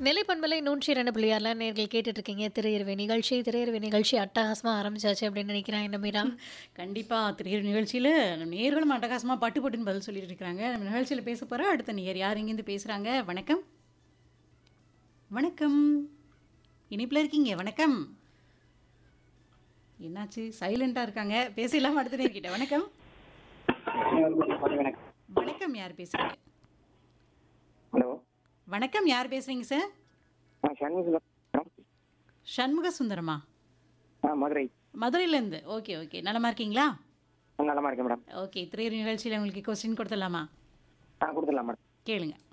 நிலைப்பண்பலை 102.6 நேர்கள் கேட்டுட்டு இருக்கீங்க. திரையரவை நிகழ்ச்சி அட்டகாசமா ஆரம்பிச்சாச்சு அப்படின்னு நினைக்கிறேன் என்ன மீரா? கண்டிப்பா. திரையரங்கு நிகழ்ச்சியில நம்ம நேயர்களும் அட்டகாசமா பட்டு பட்டுன்னு பதில் சொல்லிட்டு இருக்காங்க. நம்ம நிகழ்ச்சியில பேச போற அடுத்த நேயர் யார் எங்கேருந்து பேசுறாங்க? வணக்கம். வணக்கம். இணைப்புல இருக்கீங்க. வணக்கம். என்னாச்சு? சைலண்டா இருக்காங்க. பேசலாமா அடுத்த நேயர்கிட்ட? வணக்கம். வணக்கம். யார் பேசுறீங்க? ஹலோ. வணக்கம். யார் பேசுறீங்க சார்? சண்முகம். சண்முக சுந்தரமா? மதுரை. மதுரையிலேருந்து. Okay, okay. நலமா இருக்கீங்களா? நலமா இருக்கேன் மேடம். ஓகே. திரையரங்கு நிகழ்ச்சியில உங்களுக்கு கொஸ்டின் கொடுத்துடலாமா? கொடுத்துடலாம் மேடம். கேளுங்க.